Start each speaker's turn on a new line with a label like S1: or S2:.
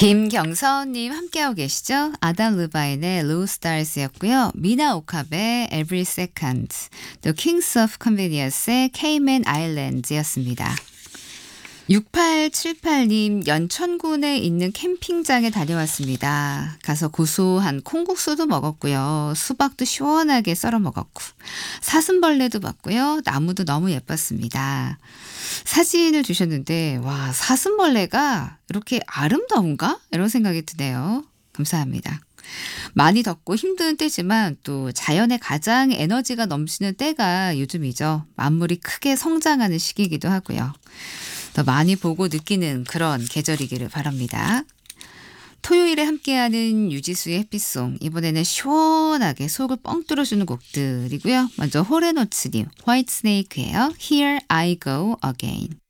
S1: 김경선님 함께하고 계시죠? 아담 르바인의 Low Stars였고요. 미나 오캅의 Every Second, 또 Kings of Convenience의 Cayman Islands였습니다. 6878님 연천군에 있는 캠핑장에 다녀왔습니다. 가서 고소한 콩국수도 먹었고요. 수박도 시원하게 썰어 먹었고 사슴벌레도 봤고요. 나무도 너무 예뻤습니다. 사진을 주셨는데 와 사슴벌레가 이렇게 아름다운가? 이런 생각이 드네요. 감사합니다. 많이 덥고 힘든 때지만 또 자연의 가장 에너지가 넘치는 때가 요즘이죠. 만물이 크게 성장하는 시기이기도 하고요. 더 많이 보고 느끼는 그런 계절이기를 바랍니다. 토요일에 함께하는 유지수의 햇빛송, 이번에는 시원하게 속을 뻥 뚫어주는 곡들이고요. 먼저 호레노츠님 화이트 스네이크예요. Here I Go Again.